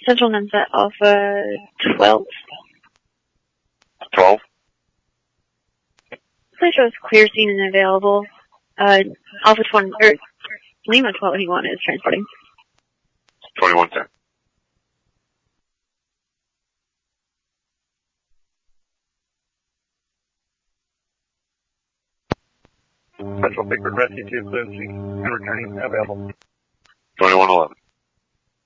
Central Numset Alpha 12. 12? Please show us clear scene and available. Alpha 20, or Lima 21 is transporting. 2110. Central Pickford Rescue 2, clear scene and returning available. 2111.